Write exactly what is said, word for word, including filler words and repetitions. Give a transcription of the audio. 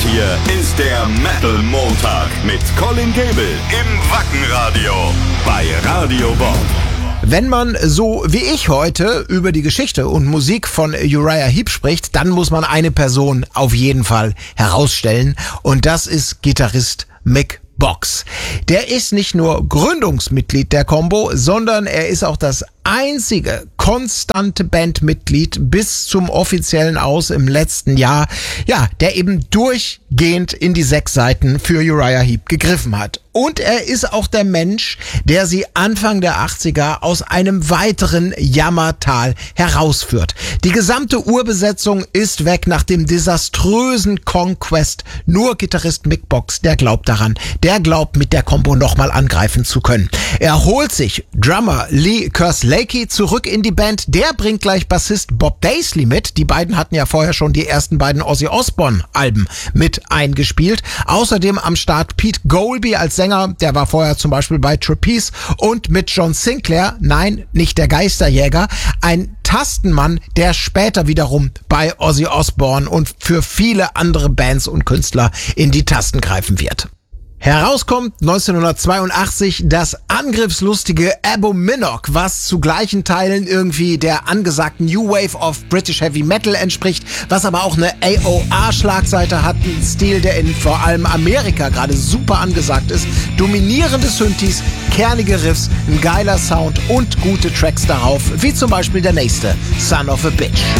hier ist der Metal Montag mit Colin Gable im Wackenradio bei Radio Bob. Wenn man so wie ich heute über die Geschichte und Musik von Uriah Heep spricht, dann muss man eine Person auf jeden Fall herausstellen und das ist Gitarrist Mick Box. Der ist nicht nur Gründungsmitglied der Combo, sondern er ist auch das einzige konstante Bandmitglied bis zum offiziellen Aus im letzten Jahr, ja, der eben durchgehend in die sechs Seiten für Uriah Heep gegriffen hat. Und er ist auch der Mensch, der sie Anfang der achtziger aus einem weiteren Jammertal herausführt. Die gesamte Urbesetzung ist weg nach dem desaströsen Conquest. Nur Gitarrist Mick Box, der glaubt daran. Der glaubt, mit der Combo nochmal angreifen zu können. Er holt sich Drummer Lee Kerslake zurück in die Band. Der bringt gleich Bassist Bob Daisley mit. Die beiden hatten ja vorher schon die ersten beiden Ozzy Osbourne-Alben mit eingespielt. Außerdem am Start Pete Golby als Sänger. Der war vorher zum Beispiel bei Trapeze. Und mit John Sinclair, nein, nicht der Geisterjäger, ein Tastenmann, der später wiederum bei Ozzy Osbourne und für viele andere Bands und Künstler in die Tasten greifen wird. Herauskommt neunzehnhundertzweiundachtzig das angriffslustige Abominok, was zu gleichen Teilen irgendwie der angesagten New Wave of British Heavy Metal entspricht, was aber auch eine A O R-Schlagseite hat, ein Stil, der in vor allem Amerika gerade super angesagt ist. Dominierende Synthes, kernige Riffs, ein geiler Sound und gute Tracks darauf, wie zum Beispiel der nächste, Son of a Bitch.